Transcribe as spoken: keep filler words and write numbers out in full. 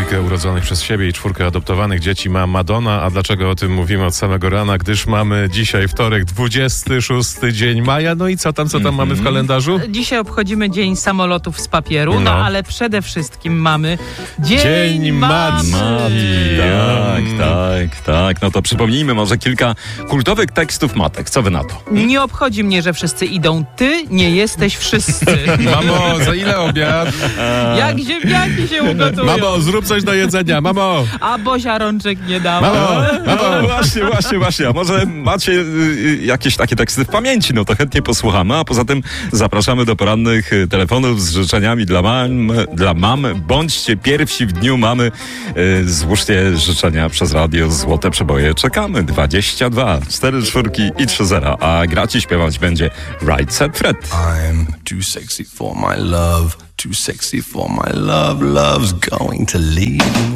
Trójkę urodzonych przez siebie i czwórkę adoptowanych dzieci ma Madonna. A dlaczego o tym mówimy od samego rana? Gdyż mamy dzisiaj wtorek, dwudziesty szósty dzień maja. No i co tam, co tam mm-hmm. mamy w kalendarzu? Dzisiaj obchodzimy Dzień Samolotów z Papieru, no, no ale przede wszystkim mamy Dzień, Dzień Matki. Matki. Tak, tak, tak. No to przypomnijmy może kilka kultowych tekstów matek. Co wy na to? Nie obchodzi mnie, że wszyscy idą. Ty nie jesteś wszyscy. Mamo, za ile obiad? Jak ziemniaki się ugotują. Mamo, zrób coś do jedzenia, mamo! A Bozia rączek nie dała. Mamo, mamo! No, właśnie, właśnie, właśnie. A może macie y, jakieś takie teksty w pamięci? No to chętnie posłuchamy. A poza tym zapraszamy do porannych y, telefonów z życzeniami dla mam, dla mam. Bądźcie pierwsi w dniu mamy. Y, złóżcie życzenia przez radio. Złote przeboje. Czekamy. dwadzieścia dwa, cztery czwórki i trzy zera. A grać i śpiewać będzie Right Said Fred. I'm too sexy for my love. Too sexy for my love. Love's going to leave.